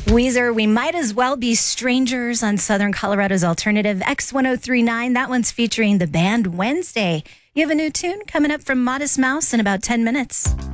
Weezer, We Might As Well Be Strangers on Southern Colorado's alternative X1039. That one's featuring the band Wednesday. You have a new tune coming up from Modest Mouse in about 10 minutes.